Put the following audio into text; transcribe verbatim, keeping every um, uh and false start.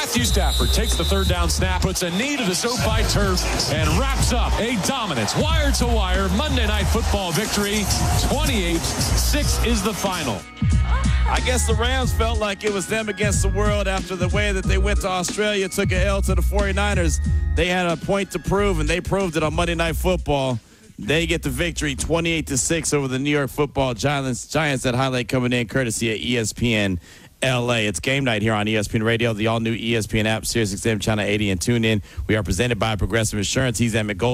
Matthew Stafford takes the third down snap, puts a knee to the SoFi turf, and wraps up a dominant wire-to-wire Monday Night Football victory. twenty-eight six is the final. I guess the Rams felt like it was them against the world after the way that they went to Australia, took a L to the 49ers. They had a point to prove, and they proved it on Monday Night Football. They get the victory twenty-eight to six over the New York Football Giants. Giants. That highlight coming in courtesy of E S P N L A. It's game night here on E S P N Radio, the all-new E S P N app, Sirius X M Channel eighty, and tune in. We are presented by Progressive Insurance. He's Emmett Gold.